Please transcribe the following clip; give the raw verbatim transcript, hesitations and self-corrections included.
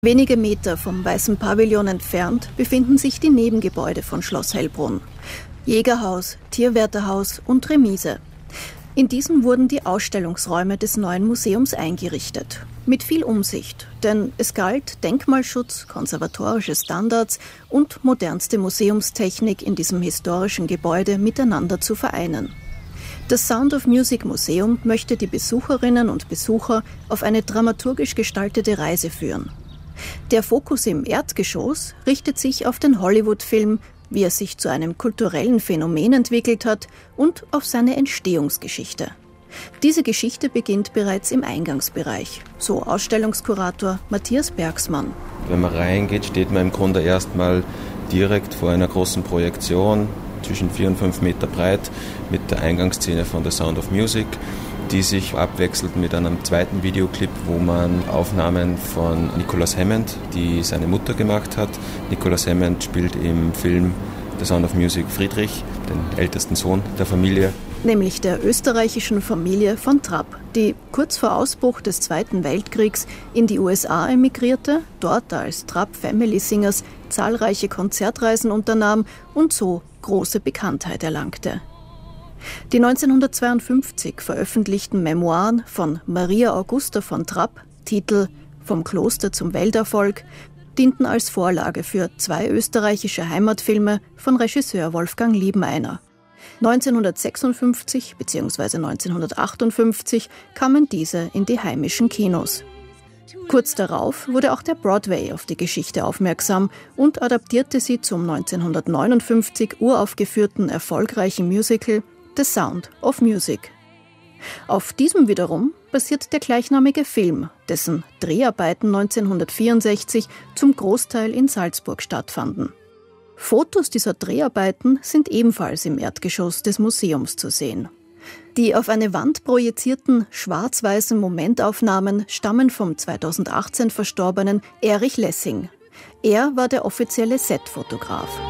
Wenige Meter vom Weißen Pavillon entfernt befinden sich die Nebengebäude von Schloss Hellbrunn. Jägerhaus, Tierwärterhaus und Remise. In diesem wurden die Ausstellungsräume des neuen Museums eingerichtet. Mit viel Umsicht, denn es galt, Denkmalschutz, konservatorische Standards und modernste Museumstechnik in diesem historischen Gebäude miteinander zu vereinen. Das Sound of Music Museum möchte die Besucherinnen und Besucher auf eine dramaturgisch gestaltete Reise führen. Der Fokus im Erdgeschoss richtet sich auf den Hollywood-Film, wie er sich zu einem kulturellen Phänomen entwickelt hat und auf seine Entstehungsgeschichte. Diese Geschichte beginnt bereits im Eingangsbereich, so Ausstellungskurator Matthias Bergsmann. Wenn man reingeht, steht man im Grunde erstmal direkt vor einer großen Projektion, zwischen vier und fünf Meter breit, mit der Eingangsszene von The Sound of Music, die sich abwechselt mit einem zweiten Videoclip, wo man Aufnahmen von Nicholas Hammond, die seine Mutter gemacht hat. Nicholas Hammond spielt im Film The Sound of Music Friedrich, den ältesten Sohn der Familie. Nämlich der österreichischen Familie von Trapp, die kurz vor Ausbruch des Zweiten Weltkriegs in die U S A emigrierte, dort als Trapp Family Singers zahlreiche Konzertreisen unternahm und so große Bekanntheit erlangte. Die neunzehnhundertzweiundfünfzig veröffentlichten Memoiren von Maria Augusta von Trapp, Titel »Vom Kloster zum Welterfolg«, dienten als Vorlage für zwei österreichische Heimatfilme von Regisseur Wolfgang Liebeneiner. neunzehnhundertsechsundfünfzig bzw. neunzehnhundertachtundfünfzig kamen diese in die heimischen Kinos. Kurz darauf wurde auch der Broadway auf die Geschichte aufmerksam und adaptierte sie zum neunzehnhundertneunundfünfzig uraufgeführten erfolgreichen Musical The Sound of Music. Auf diesem wiederum basiert der gleichnamige Film, dessen Dreharbeiten neunzehnhundertvierundsechzig zum Großteil in Salzburg stattfanden. Fotos dieser Dreharbeiten sind ebenfalls im Erdgeschoss des Museums zu sehen. Die auf eine Wand projizierten schwarz-weißen Momentaufnahmen stammen vom zweitausendachtzehn verstorbenen Erich Lessing. Er war der offizielle Setfotograf.